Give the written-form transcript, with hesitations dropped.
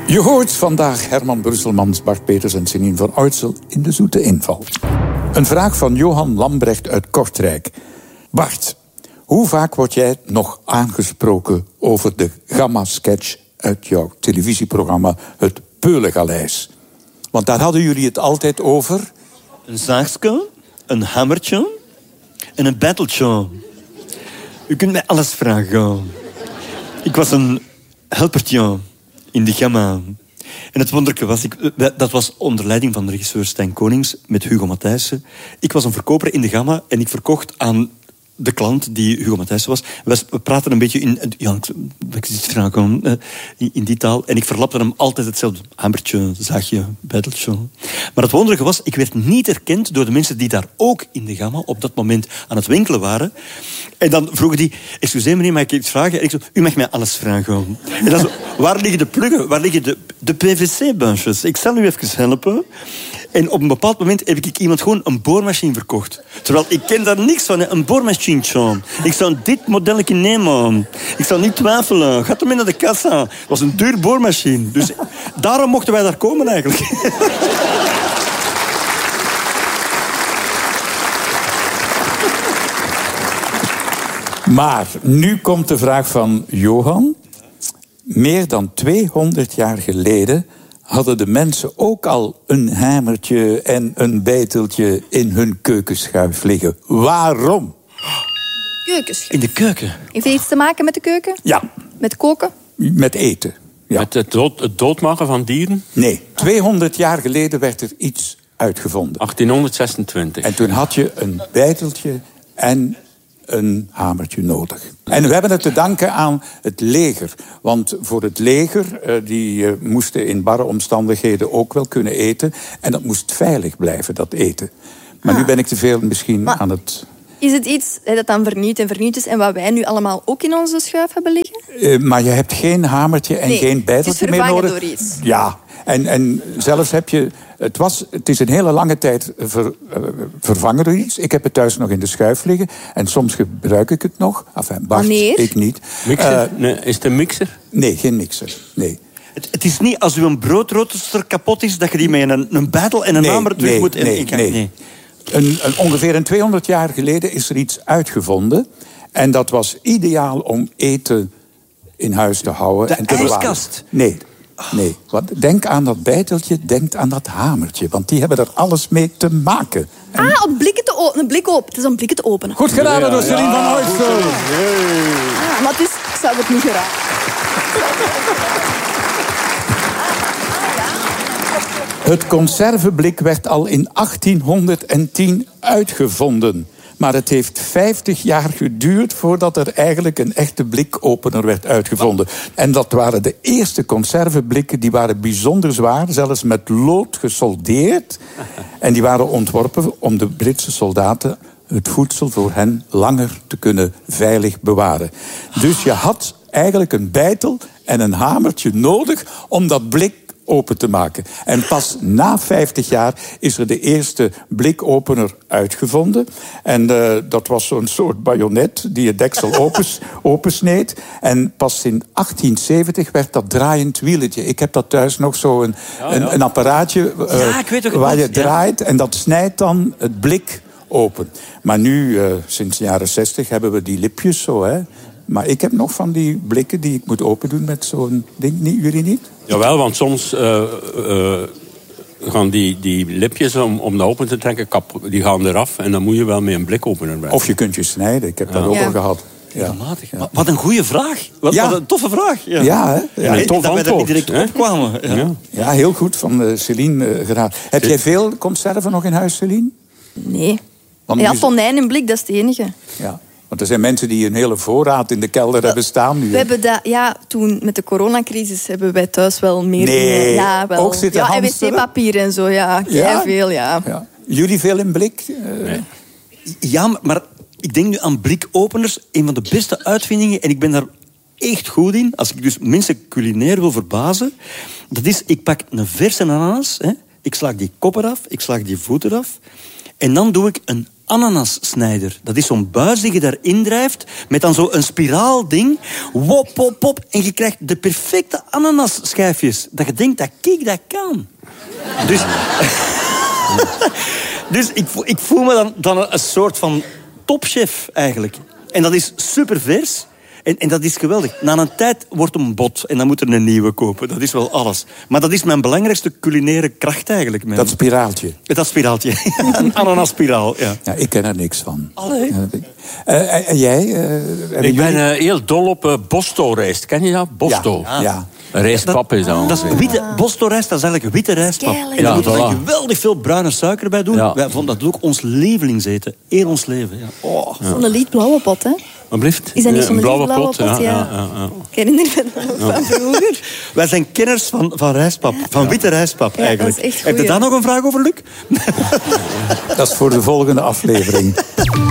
Je hoort vandaag Herman Brusselmans, Bart Peters en Céline van Oortsel in de zoete inval. Een vraag van Johan Lambrecht uit Kortrijk. Bart, hoe vaak word jij nog aangesproken over de Gamma-sketch uit jouw televisieprogramma Het Peulengaleis? Want daar hadden jullie het altijd over. Een zaagje, een hammertje en een battletje. U kunt mij alles vragen. Ik was een helpertje in de Gamma. En het wonderlijke was, dat was onder leiding van de regisseur Stijn Konings met Hugo Matthijssen. Ik was een verkoper in de Gamma en ik verkocht aan de klant die Hugo Matthijssen was. We praten een beetje in die taal. En ik verlapte hem altijd hetzelfde. Hammertje, zaagje, bijteltje. Maar het wonderlijke was, ik werd niet erkend door de mensen die daar ook in de Gamma op dat moment aan het winkelen waren. En dan vroegen die, excuseer meneer, mag ik iets vragen? En ik zei, u mag mij alles vragen. En dan zo, waar liggen de pluggen? Waar liggen de PVC-buisjes? Ik zal u even helpen. En op een bepaald moment heb ik iemand gewoon een boormachine verkocht. Terwijl ik ken daar niks van, hè. Een boormachientje. Ik zou dit modelletje nemen. Ik zou niet twijfelen. Gaat ermee naar de kassa. Het was een duur boormachine. Dus daarom mochten wij daar komen eigenlijk. Maar nu komt de vraag van Johan. Meer dan 200 jaar geleden hadden de mensen ook al een hamertje en een bijteltje in hun keukenschuif liggen. Waarom? Keukenschuif. In de keuken? Heeft het iets te maken met de keuken? Ja. Met koken? Met eten. Ja. Met het doodmaken van dieren? Nee, 200 jaar geleden werd er iets uitgevonden. 1826. En toen had je een bijteltje en een hamertje nodig. En we hebben het te danken aan het leger. Want voor het leger, die moesten in barre omstandigheden ook wel kunnen eten. En dat moest veilig blijven, dat eten. Maar nu ben ik te veel misschien aan het... Is het iets dat dan vernieuwd is en wat wij nu allemaal ook in onze schuif hebben liggen? Maar je hebt geen hamertje en geen bijteltje meer nodig. Het is vervangen door iets. Ja, en zelfs heb je... Het is een hele lange tijd vervangen door iets. Ik heb het thuis nog in de schuif liggen. En soms gebruik ik het nog. Enfin, Bart, wanneer? Ik niet. Mixer? Nee, is het een mixer? Nee, geen mixer. Nee. Het is niet als uw broodrooster kapot is, dat je die met een bijtel en een hamer terug moet... Nee. Ongeveer 200 jaar geleden is er iets uitgevonden. En dat was ideaal om eten in huis te houden. De en te ijskast? Nee. Want denk aan dat bijteltje, denk aan dat hamertje. Want die hebben er alles mee te maken. En... een blik open. Het is om blikken te openen. Goed gedaan door Céline van Oortsel. Maar ik zou het niet geraden. Het conserveblik werd al in 1810 uitgevonden. Maar het heeft 50 jaar geduurd voordat er eigenlijk een echte blikopener werd uitgevonden. En dat waren de eerste conserveblikken, die waren bijzonder zwaar, zelfs met lood gesoldeerd. En die waren ontworpen om de Britse soldaten het voedsel voor hen langer te kunnen veilig bewaren. Dus je had eigenlijk een bijtel en een hamertje nodig om dat blik open te maken. En pas na 50 jaar is er de eerste blikopener uitgevonden. En dat was zo'n soort bajonet die het deksel opensneed. En pas in 1870 werd dat draaiend wieletje. Ik heb dat thuis nog zo een apparaatje waar je draait en dat snijdt dan het blik open. Maar nu, sinds de jaren 60, hebben we die lipjes zo, hè. Maar ik heb nog van die blikken die ik moet open doen met zo'n ding. Jullie niet? Jawel, want soms gaan die lipjes om dat open te trekken, die gaan eraf. En dan moet je wel met een blikopener bij. Of je kunt je snijden. Ik heb dat ook al gehad. Ja. Wat een goede vraag. Wat een toffe vraag. Ja, hè? En een tof antwoord. Dat we er direct opkwamen. Ja, heel goed van Céline gedaan. Heb jij veel conserven nog in huis, Céline? Nee. Tonijn in blik, dat is het enige. Ja. Want er zijn mensen die een hele voorraad in de kelder hebben staan nu. We hebben dat, toen met de coronacrisis hebben wij thuis wel meer dingen. Ja, wel. Ook zitten hamsteren? En wc-papier en zo, veel. Jullie veel in blik? Nee. Ja, maar ik denk nu aan blikopeners. Een van de beste uitvindingen, en ik ben daar echt goed in, als ik dus mensen culinair wil verbazen, dat is, ik pak een verse ananas, ik slaag die kop eraf, ik slaag die voet eraf, en dan doe ik een ananassnijder. Dat is zo'n buis die je daarin drijft, met dan zo'n spiraalding. Wop, wop, wop. En je krijgt de perfecte ananasschijfjes. Dat je denkt, dat kan. Dus... dus ik voel me dan een soort van topchef, eigenlijk. En dat is super vers. En dat is geweldig. Na een tijd wordt hem bot en dan moet er een nieuwe kopen. Dat is wel alles. Maar dat is mijn belangrijkste culinaire kracht eigenlijk. Dat spiraaltje. Dat spiraaltje. Een ananasspiraal, ja. Ja, ik ken er niks van. Allee. En jij? Ik ben heel dol op Bosto-rijst. Ken je dat? Bosto. Ja. Rijstpap is dat. Dat is witte Bosto-rijst, dat is eigenlijk witte rijstpap. Keilig. En daar Ja, moet er dan voilà. geweldig veel bruine suiker bij doen. Ja. Wij vonden dat ook ons lievelingseten. Heel ons leven. Ja. Oh. Zo'n lichtblauwe pot, hè? Wat blieft? Is dat niet zo'n Een blauwe lichtblauwe pot? pot? Ja. Ik herinner me dat nog van vroeger. Wij zijn kenners van rijstpap. Van witte rijstpap, Ja, eigenlijk. dat is echt Heb je goeie. daar nog een vraag over, Luc? Dat is voor de volgende aflevering.